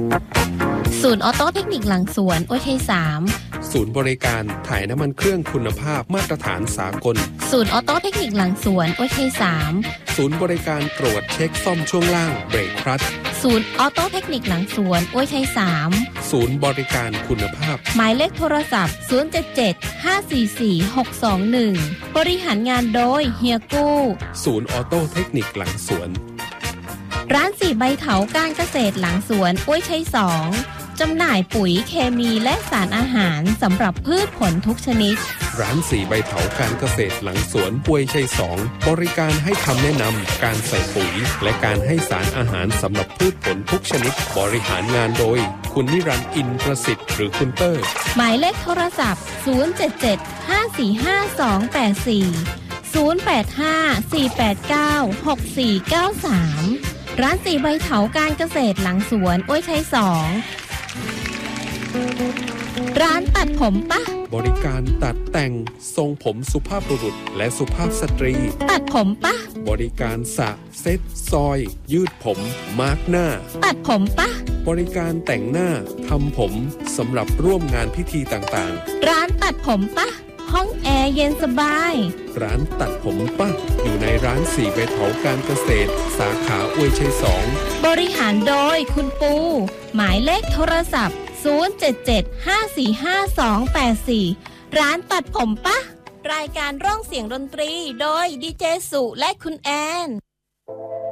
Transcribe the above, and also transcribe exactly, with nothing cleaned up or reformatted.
ศูนย์ออโต้เทคนิคหลังสวนอวยชัยสามศูนย์บริการถ่ายน้ำมันเครื่องคุณภาพมาตรฐานสากลศูนย์ออโต้เทคนิคหลังสวนอวยชัยสามศูนย์บริการตรวจเช็คซ่อมช่วงล่างเบรกคลัตช์ศูนย์ออโต้เทคนิคหลังสวนอวยชัยสามศูนย์บริการคุณภาพหมายเลขโทรศัพท์ศูนย์ เจ็ด เจ็ด ห้า สี่ สี่ หก สอง หนึ่งบริหารงานโดยเฮียกู้ศูนย์ออโต้เทคนิคหลังสวนร้านสี่ใบเถาการเกษตรหลังสวนอวยชัยสองจำหน่ายปุ๋ยเคมีและสารอาหารสำหรับพืชผลทุกชนิดร้านสีใบเถาการเกษตรหลังสวนอวยชัยสองบริการให้คำแนะนำการใส่ปุ๋ยและการให้สารอาหารสำหรับพืชผลทุกชนิดบริหารงานโดยคุณนิรันดร์อินประสิทธิ์หรือคุณเตอร์หมายเลขโทรศัพท์ศูนย์ เจ็ด เจ็ด ห้า สี่ ห้า สอง แปด สี่ ศูนย์ แปด ห้า สี่ แปด เก้า หก สี่ เก้า สามร้านสีใบเถาการเกษตรหลังสวนอวยชัยสองร้านตัดผมปะบริการตัดแต่งทรงผมสุภาพบุรุษและสุภาพสตรีตัดผมปะบริการสระเซ็ตซอยยืดผมมาร์กหน้าตัดผมปะบริการแต่งหน้าทำผมสำหรับร่วมงานพิธีต่างๆร้านตัดผมปะห้องแอร์เย็นสบายร้านตัดผมปะอยู่ในร้านสี่ใบเถาการเกษตรสาขาอวยชัยสองบริหารโดยคุณปูหมายเลขโทรศัพท์ศูนย์ เจ็ด เจ็ด ห้า สี่ ห้า สอง แปด สี่ร้านตัดผมปะรายการร้องเสียงดนตรีโดยดีเจสุและคุณแอน